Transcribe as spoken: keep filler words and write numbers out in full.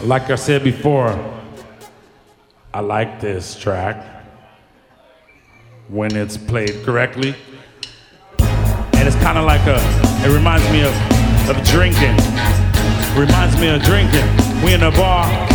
Like I said before, I like this track when it's played correctly. And it's kind of like a, it reminds me of, of drinking. Reminds me of drinking. We in a bar,